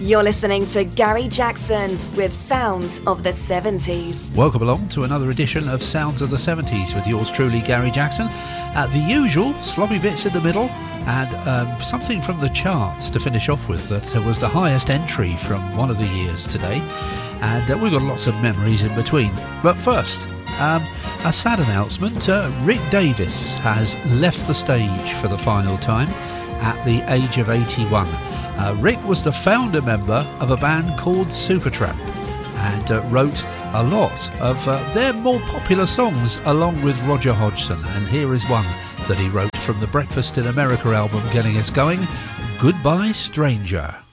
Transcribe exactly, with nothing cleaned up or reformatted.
You're listening to Gary Jackson with Sounds of the seventies. Welcome along to another edition of Sounds of the seventies with yours truly, Gary Jackson. Uh, the usual sloppy bits in the middle and um, something from the charts to finish off with that uh, was the highest entry from one of the years today. And uh, we've got lots of memories in between. But first, um, a sad announcement. Uh, Rick Davies has left the stage for the final time at the age of eighty-one. Uh, Rick was the founder member of a band called Supertramp and uh, wrote a lot of uh, their more popular songs along with Roger Hodgson. And here is one that he wrote from the Breakfast in America album getting us going, Goodbye Stranger.